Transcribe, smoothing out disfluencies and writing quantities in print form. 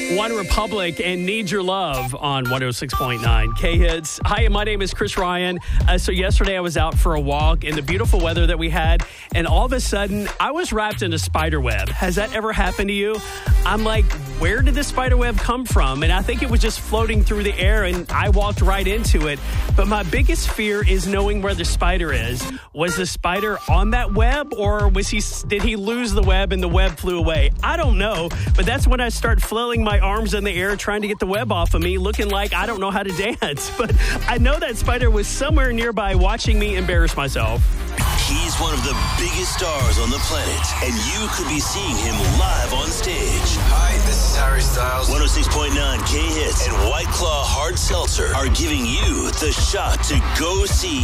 One Republic and Need Your Love on 106.9 K-Hits. Hi, my name is Chris Ryan. So yesterday I was out for a walk in the beautiful weather that we had, and all of a sudden I was wrapped in a spider web. Has that ever happened to you? I'm like, where did the spider web come from? And I think it was just floating through the air, and I walked right into it. But my biggest fear is knowing where the spider is. Was the spider on that web, or did he lose the web and the web flew away? I don't know, but that's when I start flailing my arms in the air trying to get the web off of me, looking like I don't know how to dance. But I know that spider was somewhere nearby watching me embarrass myself. He's one of the biggest stars on the planet, and you could be seeing him live on stage. Hi, this is Harry Styles. 106.9 K-Hits and White Claw Hard Seltzer are giving you the shot to go see